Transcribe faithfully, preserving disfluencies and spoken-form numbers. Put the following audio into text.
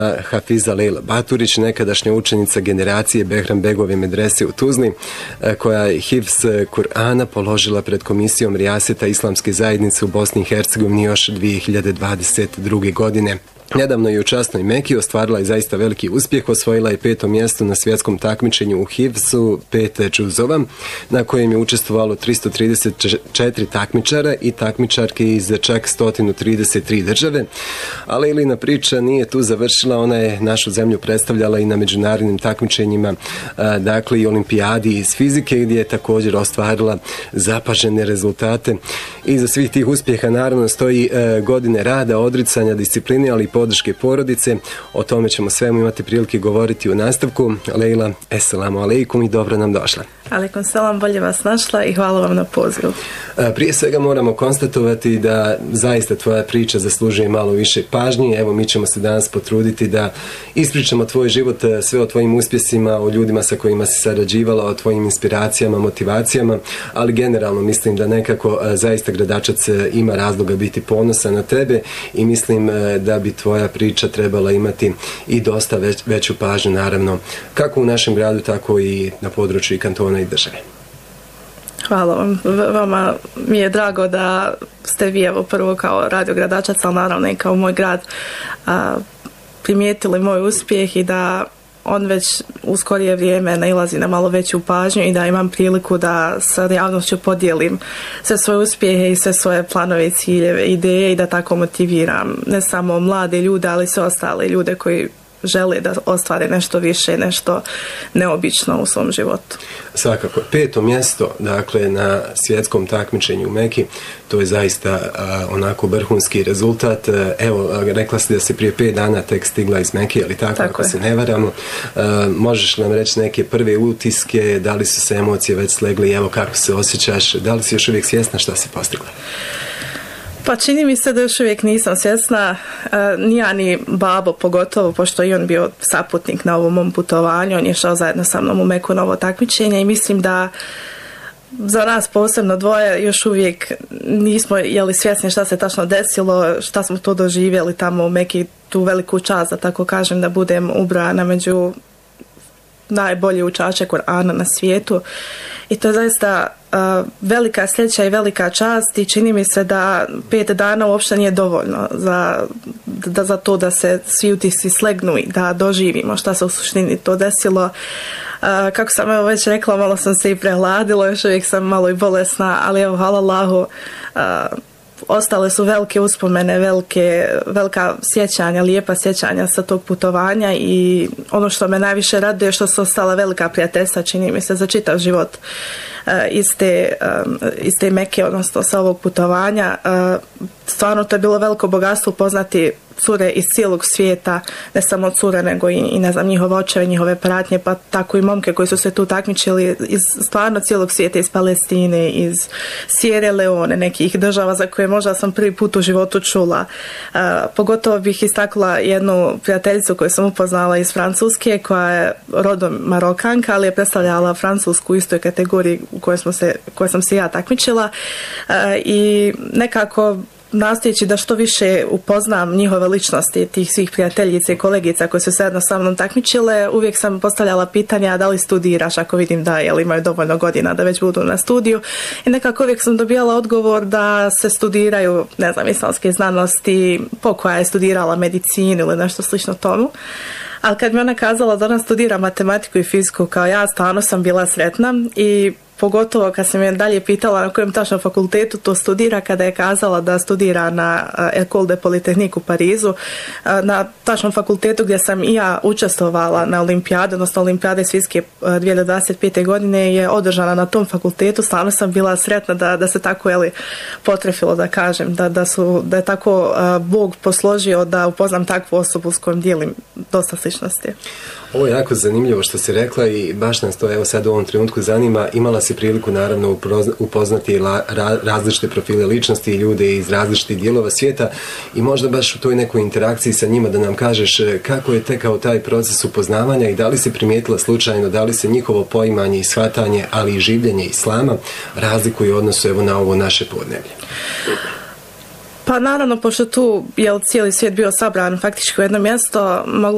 Hafiza Lejla Baturić, nekadašnja učenica generacije Behram Begove medrese u Tuzli, koja je hifz Kur'ana položila pred komisijom Rijaseta Islamske zajednice u Bosni i Hercegovini još dvije hiljade dvadeset druge. godine. Nedavno je u časnoj Meki ostvarila i zaista veliki uspjeh, osvojila je peto mjesto na svjetskom takmičenju u hifzu pet džuzova, na kojem je učestvovalo tristo trideset četiri takmičara i takmičarke iz čak sto trideset tri države. A Lejlina priča nije tu završila, ona je našu zemlju predstavljala i na međunarodnim takmičenjima, dakle i olimpijadi iz fizike, gdje je također ostvarila zapažene rezultate. Iza svih tih uspjeha naravno stoji godine rada, odricanja, discipline, ali i podrške porodice. O tome ćemo svemu imati prilike govoriti u nastavku. Lejla, eselamu alejkum i dobro nam došla. Alejkum selam, bolje vas našla i hvala vam na pozivu. Prije svega moramo konstatovati da zaista tvoja priča zaslužuje malo više pažnje. Evo, mi ćemo se danas potruditi da ispričamo tvoj život, sve o tvojim uspjesima, o ljudima sa kojima si sarađivala, o tvojim inspiracijama, motivacijama, ali generalno mislim da nekako zaista Gradačac ima razloga biti ponosan na tebe i mislim da bi tvoja priča trebala imati i dosta već, veću pažnju, naravno, kako u našem gradu, tako i na području i kantona i države. Hvala vam. Vama mi je drago da ste vi, evo, prvo kao Radio Gradačac, ali naravno i kao moj grad, a, primijetili moj uspjeh i da on već u skorije vrijeme nailazi na malo veću pažnju i da imam priliku da sa javnošću podijelim sve svoje uspjehe i sve svoje planove, ciljeve, ideje i da tako motiviram ne samo mlade ljude, ali sve ostale ljude koji žele da ostvare nešto više, nešto neobično u svom životu. Svakako. Peto mjesto, dakle, na svjetskom takmičenju u Meki, to je zaista a, onako vrhunski rezultat. Evo, rekla si da si prije pet dana tek stigla iz Meke, ali tako, tako ako je. Se ne varamo. A, možeš nam reći neke prve utiske, da li su se emocije već slegli, evo kako se osjećaš, da li si još uvijek svjesna šta si postigla? Pa čini mi se da još uvijek nisam svjesna, ni ja ni babo pogotovo, pošto i on bio saputnik na ovom mom putovanju, on je šao zajedno sa mnom u Meku na ovo takmičenje i mislim da za nas posebno dvoje još uvijek nismo jeli svjesni šta se tačno desilo, šta smo to doživjeli tamo u Meki, tu veliku čast, da tako kažem, da budem ubrana među najbolji učače Kur'ana na svijetu. I to je zaista uh, velika sreća i velika čast i čini mi se da pet dana uopšte nije dovoljno za, da, za to da se svi utisci slegnu i da doživimo šta se u suštini to desilo. Uh, kako sam evo već rekla, malo sam se i prehladila, još uvijek sam malo i bolesna, ali evo, hvala Allahu, uh, ostale su velike uspomene, velike, velika sjećanja, lijepa sjećanja sa tog putovanja i ono što me najviše raduje što su ostala velika prijateljstva, čini mi se, za čitav život uh, iz, te, um, iz te Meke, odnosno sa ovog putovanja. Uh, stvarno to je bilo veliko bogatstvo upoznati cure iz cijelog svijeta, ne samo cure, nego i, i ne znam, njihove očeve, njihove pratnje, pa tako i momke koji su se tu takmičili iz stvarno cijelog svijeta, iz Palestine, iz Sierra Leone, nekih država za koje možda sam prvi put u životu čula. Uh, pogotovo bih istakla jednu prijateljicu koju sam upoznala iz Francuske, koja je rodom Marokanka, ali je predstavljala Francusku u istoj kategoriji u kojoj, smo se, kojoj sam se ja takmičila. Uh, I nekako nastojeći da što više upoznam njihove ličnosti, tih svih prijateljica i kolegica koje su se jedno sa mnom takmičile, uvijek sam postavljala pitanja da li studiraš, ako vidim da jel imaju dovoljno godina da već budu na studiju. I nekako uvijek sam dobijala odgovor da se studiraju, ne znam, islamske znanosti, po koja je studirala medicinu ili nešto slično tomu. Ali kad mi ona kazala da ona studira matematiku i fiziku kao ja, stvarno sam bila sretna i pogotovo kad sam je dalje pitala na kojem tačno fakultetu to studira, kada je kazala da studira na École de Polytechnique u Parizu, na tačnom fakultetu gdje sam i ja učestvovala na olimpijade, odnosno olimpijade svjetske dvije hiljade dvadeset pete. godine je održana na tom fakultetu. Stvarno sam bila sretna da, da se tako jeli, potrefilo, da kažem, da, da, su, da je tako uh, Bog posložio da upoznam takvu osobu s kojom dijelim dosta sličnosti. Ovo je jako zanimljivo što si rekla i baš nas to evo sad u ovom trenutku zanima. Imala si priliku naravno upoznati la, ra, različite profile ličnosti i ljude iz različitih dijelova svijeta i možda baš u toj nekoj interakciji sa njima da nam kažeš kako je tekao taj proces upoznavanja i da li si primijetila slučajno, da li se njihovo poimanje i shvatanje, ali i življenje islama razlikuje u odnosu evo na ovo naše podneblje. Pa naravno, pošto tu je cijeli svijet bio sabran faktički u jedno mjesto, mogla